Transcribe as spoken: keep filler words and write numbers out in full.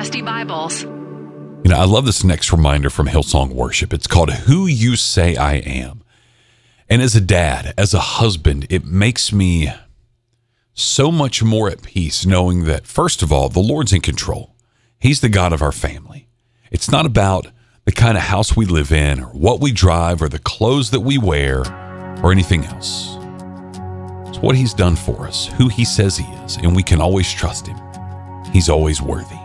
Dusty Bibles. You know, I love this next reminder from Hillsong Worship. It's called Who You Say I Am. And as a dad, as a husband, it makes me so much more at peace knowing that, first of all, the Lord's in control. He's the God of our family. It's not about the kind of house we live in or what we drive or the clothes that we wear or anything else. It's what he's done for us, who he says he is, and we can always trust him. He's always worthy.